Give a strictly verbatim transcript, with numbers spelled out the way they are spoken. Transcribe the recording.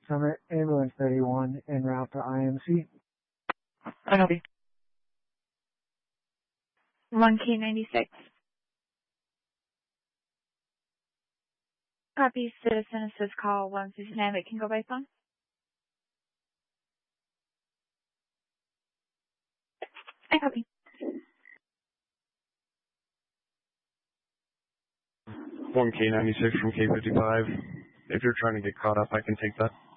Summit, ambulance thirty-one, en route to I M C. I copy. one K ninety-six. Copy, citizen assist call one sixty-nine, but can go by phone. I copy. one K ninety-six from K fifty-five. If you're trying to get caught up, I can take that.